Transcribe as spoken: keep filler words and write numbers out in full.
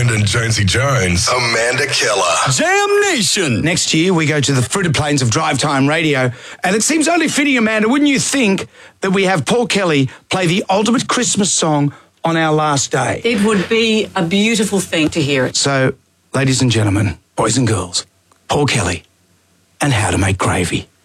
Brendan Jonesy Jones, Amanda Keller. Jam Nation. Next year, we go to the fruited plains of Drive Time Radio, and it seems only fitting, Amanda, wouldn't you think, that we have Paul Kelly play the ultimate Christmas song on our last day? It would be a beautiful thing to hear it. So, ladies and gentlemen, boys and girls, Paul Kelly and How to Make Gravy.